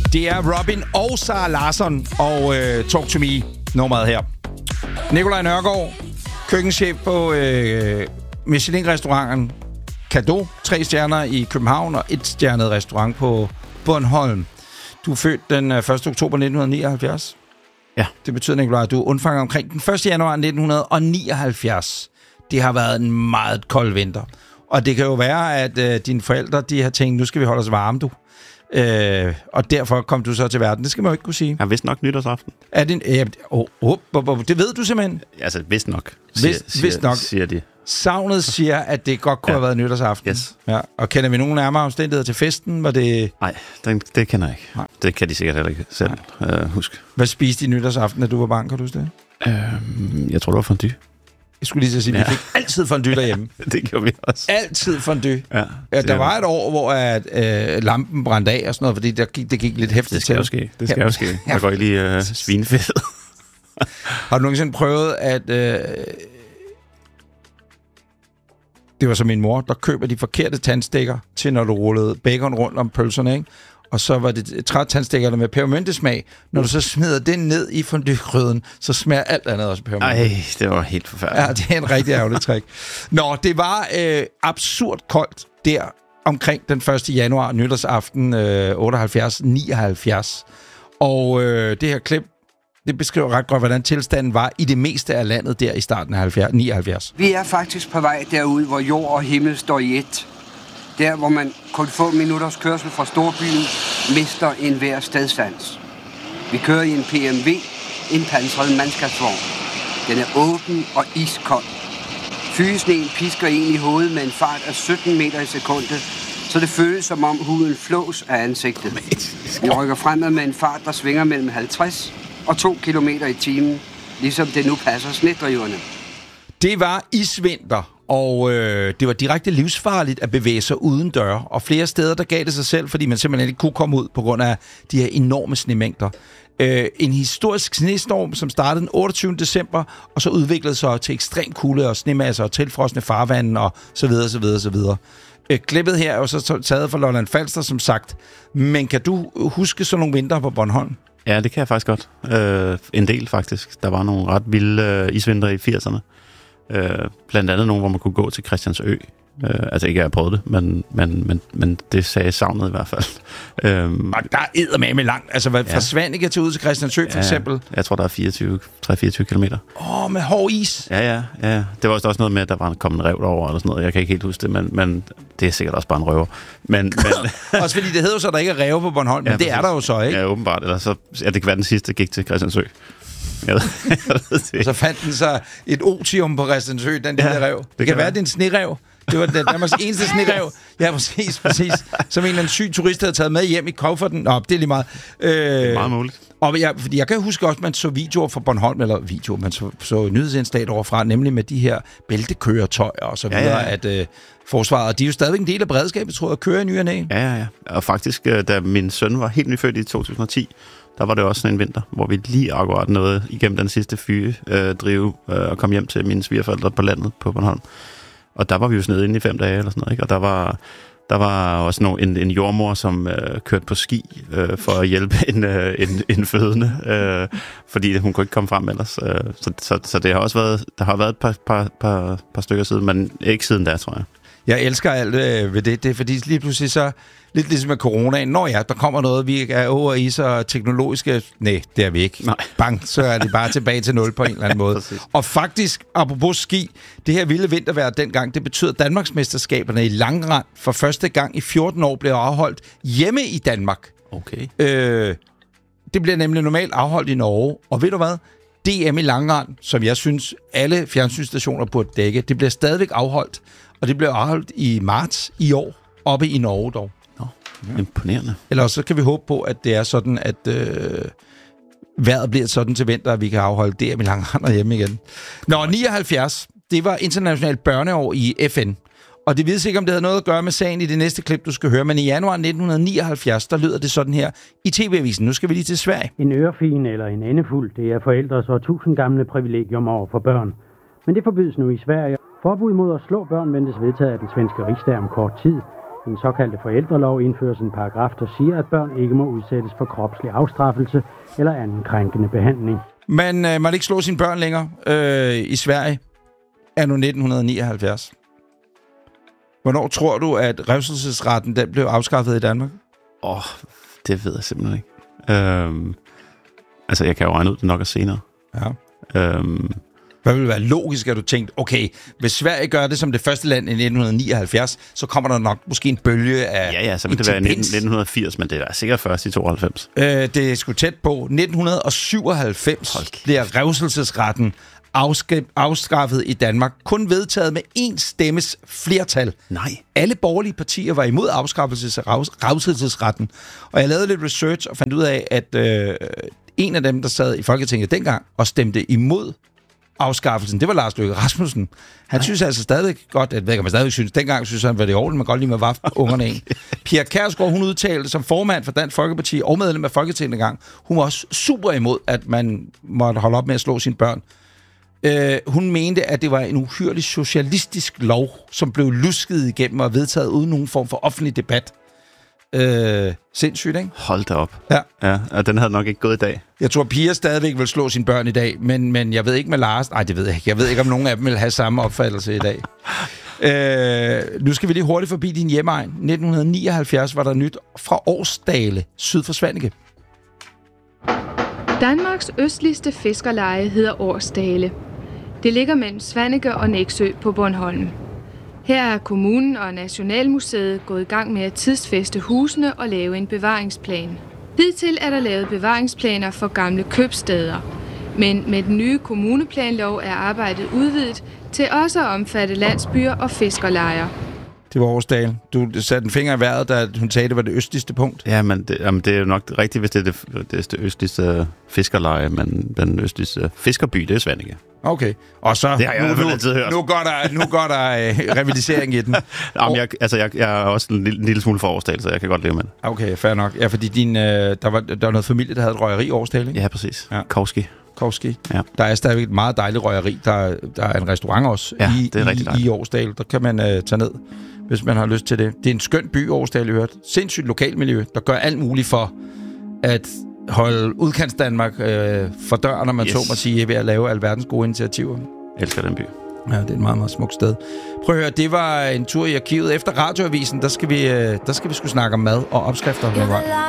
Det er Robin og Sara Larsson og Talk to Me nummeret her. Nikolaj Nørgaard, køkkenchef på Michelin-restauranten Cadeau, 3 stjerner i København og 1-stjernet restaurant på Bornholm. Du er født den 1. oktober 1979. Ja. Det betyder, Nikolaj, at du er undfanget omkring den 1. januar 1979. Det har været en meget kold vinter. Og det kan jo være, at dine forældre de har tænkt, nu skal vi holde os varme, du. Og derfor kom du så til verden. Det skal man jo ikke kunne sige. Jeg vidste nok nytårsaften. Er det det ved du simpelthen? Altså, vidst nok. Siger de. Savnet siger, at det godt kunne have været nytårsaften. Yes. Ja. Og kender vi nogle nærmere omstændigheder til festen? Var det... Nej, det kender jeg ikke. Nej. Det kan de sikkert heller ikke selv huske. Hvad spiste I nytårsaften, da du var barn? Kan du huske det? Jeg tror, det var fondue. Jeg skulle lige så sige, at vi fik altid fondue derhjemme. Det gjorde vi også. Altid fondue. Ja, der var et år, hvor lampen brændte af og sådan noget, fordi det gik lidt hæftigt. Det skal jo ske. Der går ikke lige svinefedt. Har du nogensinde prøvet, at... det var så min mor, der køber de forkerte tandstikker til, når du rullede bacon rundt om pølserne, ikke? Og så var det trætandstikkerne med pebermyntesmag. Når du så smider den ned i fondue-gryden, så smager alt andet også pebermynte. Ej, det var helt forfærdeligt. Ja, det er en rigtig ærgerlig trick. Nå, det var absurd koldt der omkring den 1. januar, nytårsaften 78-79. Og det her klip, det beskriver ret godt, hvordan tilstanden var i det meste af landet der i starten af 79. Vi er faktisk på vej derud, hvor jord og himmel står i ét. Der, hvor man kun få minutters kørsel fra storbyen mister enhver stedsans. Vi kører i en PMV, en pansret mandskabsvogn. Den er åben og iskold. Fygesneen pisker ind i hovedet med en fart af 17 meter i sekundet, så det føles som om huden flås af ansigtet. Vi rykker fremad med en fart, der svinger mellem 50 og 2 kilometer i timen, ligesom det nu passer snedriverne. Det var isvinter, og det var direkte livsfarligt at bevæge sig uden døre. Og flere steder, der gav det sig selv, fordi man simpelthen ikke kunne komme ud på grund af de her enorme snemængder. En historisk snestorm, som startede den 28. december, og så udviklede sig til ekstrem kulde og snemasser og tilfrosne farvande og så videre, så videre, så videre. Klippet her er jo så taget fra Lolland Falster, som sagt. Men kan du huske sådan nogle vinter på Bornholm? Ja, det kan jeg faktisk godt. En del faktisk. Der var nogle ret vilde isvinter i 80'erne. Blandt andet nogle, hvor man kunne gå til Christiansø. Altså ikke, at jeg prøvede det, men det sagde savnet i hvert fald. Og der er eddermame langt. Altså, fra Svanike til ud til Christiansø, for eksempel. Jeg tror, der er 3-24 kilometer. Med hård is. Ja. Det var også noget med, at der var kommet en rev derover eller sådan noget. Jeg kan ikke helt huske det, men det er sikkert også bare en røver. Men også fordi det hedder jo så, at der ikke er ræve på Bornholm, men det præcis. Er der jo så, ikke? Ja, åbenbart. Eller så, det kan være den sidste, gik til Christiansø. Jeg ved det. Og så fandt den så et otium på Christiansø, den lille rev. Det kan være, det er en snerev. Det var Danmarks eneste snerev. Ja, præcis. Som en eller anden syg turist havde taget med hjem i kufferten. Nå, det er lige meget. Det er meget muligt. Og fordi jeg kan huske også, at man så videoer fra Bornholm, eller man så nyhedsindslag overfra, nemlig med de her bæltekøretøjer og så videre, at forsvaret, de er jo stadigvæk en del af beredskabet, tror jeg, kører i ny og næ. Ja. Og faktisk, da min søn var helt nyfødt i 2010, der var det også sådan en vinter, hvor vi lige akkurat nåede igennem den sidste drive og kom hjem til mine svigerforældre på landet på Bornholm. Og der var vi jo sådan inde i 5 dage eller sådan noget, ikke? Og der var også en jordmor, som kørte på ski for at hjælpe en fødende, fordi hun kunne ikke komme frem ellers. Så det har også været, der har været et par stykker siden, men ikke siden da, tror jeg. Jeg elsker alt ved det. Det er fordi lige pludselig så, lidt ligesom med coronaen, når der kommer noget, vi er over i så teknologiske... Nej, det er vi ikke. Nej. Bang, så er det bare tilbage til 0 på en eller anden måde. Og faktisk, apropos ski, det her vilde vintervejr dengang, det betød, at Danmarksmesterskaberne i langrend for første gang i 14 år blev afholdt hjemme i Danmark. Okay. Det bliver nemlig normalt afholdt i Norge. Og ved du hvad? DM i langrend, som jeg synes, alle fjernsynsstationer burde dække, det bliver stadigvæk afholdt. Og det blev afholdt i marts i år, oppe i Norge dog. Imponerende. Eller så kan vi håbe på, at det er sådan, at vejret bliver sådan til vinter, at vi kan afholde DM i langrend hjemme igen. Nå, 79, det var internationalt børneår i FN. Og det vides ikke, om det havde noget at gøre med sagen i det næste klip, du skal høre. Men i januar 1979, der lyder det sådan her i TV-avisen. Nu skal vi lige til Sverige. En ørefin eller en endefuld, det er forældres og 1000 gamle privilegium over for børn. Men det forbydes nu i Sverige. Forbud mod at slå børn ventes vedtaget af den svenske rigsdag om kort tid. den såkaldte forældrelov indføres en paragraf, der siger, at børn ikke må udsættes for kropslig afstraffelse eller anden krænkende behandling. Man måtte ikke slå sine børn længere i Sverige anno 1979. Hvornår tror du, at revselsesretten den blev afskaffet i Danmark? Det ved jeg simpelthen ikke. Altså, jeg kan jo regne ud det nok senere. Ja. Hvad ville være logisk, at du tænkte, okay, hvis Sverige gør det som det første land i 1979, så kommer der nok måske en bølge af Ja, så vil det være 1980, men det er sikkert først i 92. Det er sgu tæt på. 1997 bliver revselsesretten afskaffet i Danmark. Kun vedtaget med 1 stemmes flertal. Nej. Alle borgerlige partier var imod afskaffelse af revselsesretten. Og jeg lavede lidt research og fandt ud af, at en af dem, der sad i Folketinget dengang og stemte imod afskaffelsen, det var Lars Løkke Rasmussen. Han synes altså stadig godt, jeg ved ikke, om man stadig synes, dengang synes han, var det i orden, man godt lige med vaffe ungerne ind. Pia Kjærsgaard, hun udtalte som formand for Dansk Folkeparti og medlem af Folketinget dengang, hun var også super imod, at man måtte holde op med at slå sine børn. Hun mente, at det var en uhyrlig socialistisk lov, som blev lusket igennem og vedtaget uden nogen form for offentlig debat. Sindssygt, ikke? Hold da op. Ja, og den havde nok ikke gået i dag. Jeg tror, Pia stadigvæk vil slå sine børn i dag, men jeg ved ikke med Lars. Nej, det ved jeg ikke. Jeg ved ikke, om nogen af dem vil have samme opfattelse i dag. Nu skal vi lige hurtigt forbi din hjemegn. 1979 var der nyt fra Årsdale, syd for Svaneke. Danmarks østligste fiskerleje hedder Årsdale. Det ligger mellem Svaneke og Nexø på Bornholm. Her er kommunen og Nationalmuseet gået i gang med at tidsfæste husene og lave en bevaringsplan. Hidtil er der lavet bevaringsplaner for gamle købstæder. Men med den nye kommuneplanlov er arbejdet udvidet til også at omfatte landsbyer og fiskerlejer. Det var Årsdale. Du satte en finger i vejret, da hun sagde, det var det østligste punkt. Ja, men det er jo nok rigtigt, hvis det er det østligste fiskerleje, men den østligste fiskerby, det er Svaneke. Okay. Og så det har jeg altid hørt. Nu går der revalisering i den. Jamen, jeg er også en lille smule for Årsdale, så jeg kan godt leve med det. Okay, fair nok. Ja, fordi der var noget familie, der havde et røgeri i Årsdale, ikke? Ja, præcis. Ja. Kowski. Ja. Der er stadigvæk et meget dejligt røgeri. Der er en restaurant også i Årsdale. Der kan man tage ned, hvis man har lyst til det. Det er en skøn by, Årsdale, i øvrigt. Sindssygt lokalmiljø, der gør alt muligt for at holde udkantsdanmark for døren, når man så må sige, ved at lave alverdens gode initiativer. Jeg elsker den by. Ja, det er et meget, meget smukt sted. Prøv at høre, det var en tur i arkivet. Efter radioavisen, der skal vi sgu snakke om mad og opskrifter.